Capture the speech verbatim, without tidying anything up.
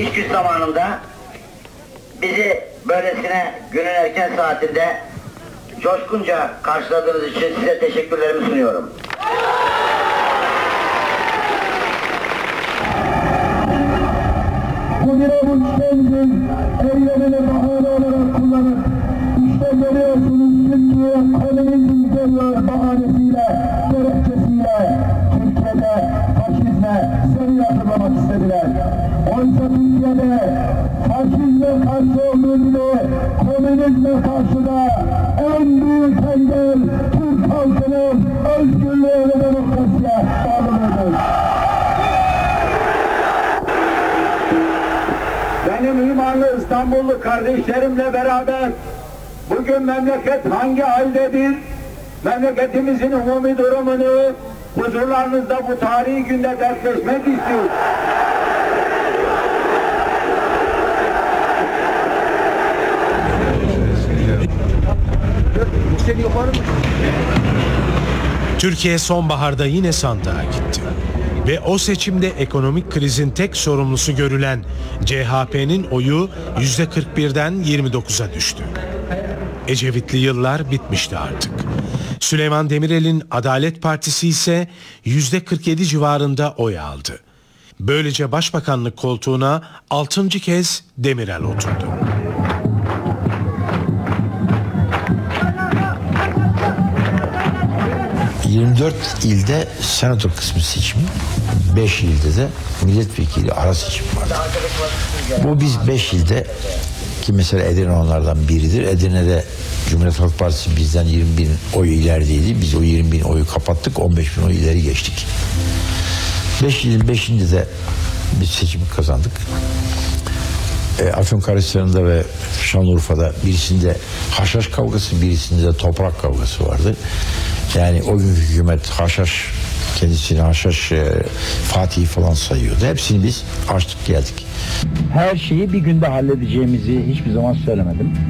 iş güç zamanında bizi böylesine günün erken saatinde coşkunca karşıladığınız için size teşekkürlerimi sunuyorum. Bu bir avuç gencin eylemini bahane olarak kullanıp işte görüyorsunuz Türkiye komünizm geliyor bahanesiyle, gerekçesiyle Türkiye'de faşizme seni hatırlamak istediler. Oysa Türkiye'de faşizme karşı olduğu gibi komünizme karşı da en büyük engel Türk halkının özgürlüğü ve demokrasiye bağlılığıdır. Benim imanlı İstanbullu kardeşlerimle beraber bugün memleket hangi haldedir? Memleketimizin umumi durumunu huzurlarınızda bu tarihi günde dertleşmek istiyoruz. Türkiye sonbaharda yine sandığa gitti. Ve o seçimde ekonomik krizin tek sorumlusu görülen C H P'nin oyu yüzde kırk birden yirmi dokuza düştü. Ecevitli yıllar bitmişti artık. Süleyman Demirel'in Adalet Partisi ise yüzde kırk yedi civarında oy aldı. Böylece başbakanlık koltuğuna altıncı kez Demirel oturdu. yirmi dört ilde senato kısmı seçimi, beş ilde de milletvekili ara seçim vardı. Bu biz beş ilde, ki mesela Edirne onlardan biridir. Edirne'de Cumhuriyet Halk Partisi bizden yirmi bin oy ilerideydi. Biz o yirmi bin oyu kapattık, on beş bin oy ileri geçtik. beş ilin beşinde de biz seçimi kazandık. E, Afyonkarahisar'ında ve Şanlıurfa'da birisinde haşhaş kavgası, birisinde de toprak kavgası vardı. Yani o günkü hükümet haşhaş, kendisini haşhaş e, Fatih falan sayıyordu. Hepsini biz açtık geldik. Her şeyi bir günde halledeceğimizi hiçbir zaman söylemedim.